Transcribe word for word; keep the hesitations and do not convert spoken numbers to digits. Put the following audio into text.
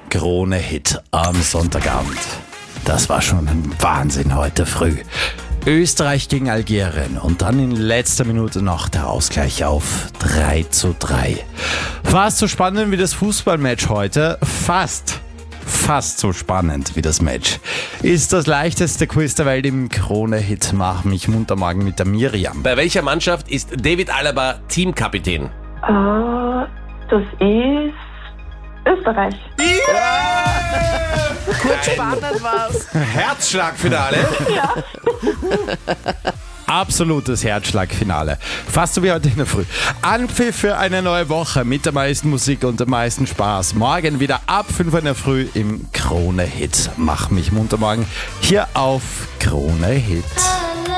Krone-Hit am Sonntagabend. Das war schon ein Wahnsinn heute früh. Österreich gegen Algerien und dann in letzter Minute noch der Ausgleich auf drei zu drei. Fast so spannend wie das Fußballmatch heute. Fast. Fast so spannend wie das Match. Ist das leichteste Quiz der Welt im Krone-Hit. Mach mich munter morgen mit der Miriam. Bei welcher Mannschaft ist David Alaba Teamkapitän? Äh, das ist Österreich. Kurz spannend war's. Herzschlagfinale. Ja. Absolutes Herzschlagfinale. Fast so wie heute in der Früh. Anpfiff für eine neue Woche mit der meisten Musik und dem meisten Spaß. Morgen wieder ab fünf Uhr in der Früh im Krone-Hit. Mach mich munter morgen hier auf Krone-Hit.